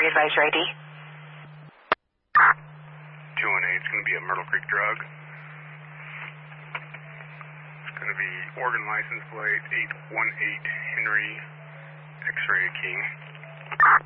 advise your ID. 218, it's going to be a Myrtle Creek drug. It's going to be Oregon license plate 818 Henry, X-ray King.